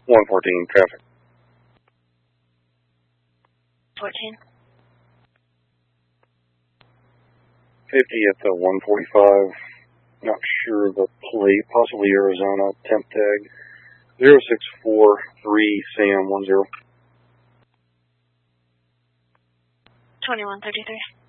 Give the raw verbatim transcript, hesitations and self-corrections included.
one fourteen, traffic. fourteen. fifty at the one forty-five. Not sure of the plate. Possibly Arizona. Temp tag. zero six four three Sam one zero. twenty-one thirty-three.